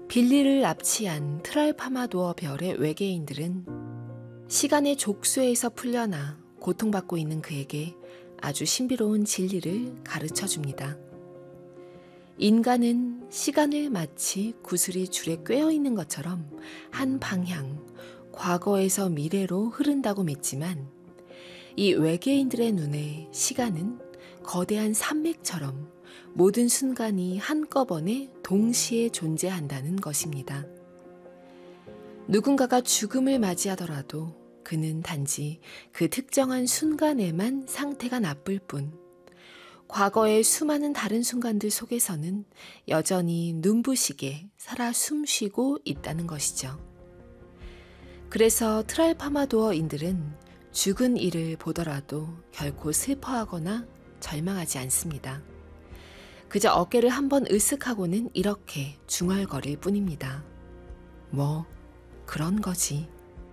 빌리를 납치한 트랄파마도어 별의 외계인들은 시간의 족쇄에서 풀려나 고통받고 있는 그에게 아주 신비로운 진리를 가르쳐 줍니다. 인간은 시간을 마치 구슬이 줄에 꿰어 있는 것처럼 한 방향, 과거에서 미래로 흐른다고 믿지만 이 외계인들의 눈에 시간은 거대한 산맥처럼 모든 순간이 한꺼번에 동시에 존재한다는 것입니다. 누군가가 죽음을 맞이하더라도 그는 단지 그 특정한 순간에만 상태가 나쁠 뿐, 과거의 수많은 다른 순간들 속에서는 여전히 눈부시게 살아 숨쉬고 있다는 것이죠. 그래서 트랄파마도어인들은 죽은 이를 보더라도 결코 슬퍼하거나 절망하지 않습니다. 그저 어깨를 한번 으쓱하고는 이렇게 중얼거릴 뿐입니다. 뭐 그런 거지.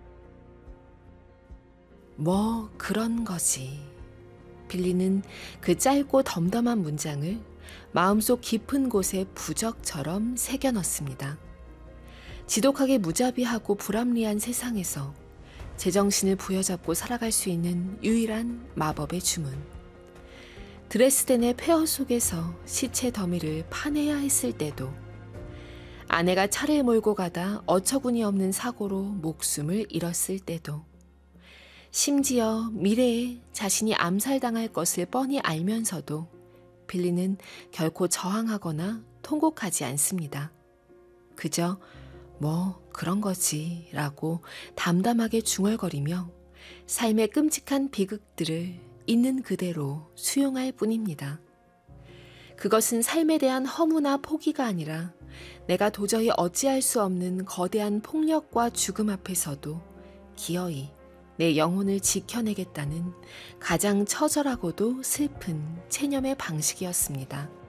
뭐 그런 거지. 빌리는 그 짧고 덤덤한 문장을 마음속 깊은 곳에 부적처럼 새겨 넣습니다. 지독하게 무자비하고 불합리한 세상에서 제정신을 부여잡고 살아갈 수 있는 유일한 마법의 주문. 드레스덴의 폐허 속에서 시체 더미를 파내야 했을 때도, 아내가 차를 몰고 가다 어처구니 없는 사고로 목숨을 잃었을 때도, 심지어 미래에 자신이 암살당할 것을 뻔히 알면서도 빌리는 결코 저항하거나 통곡하지 않습니다. 그저 뭐 그런 거지 라고 담담하게 중얼거리며 삶의 끔찍한 비극들을 있는 그대로 수용할 뿐입니다. 그것은 삶에 대한 허무나 포기가 아니라 내가 도저히 어찌할 수 없는 거대한 폭력과 죽음 앞에서도 기어이 내 영혼을 지켜내겠다는 가장 처절하고도 슬픈 체념의 방식이었습니다.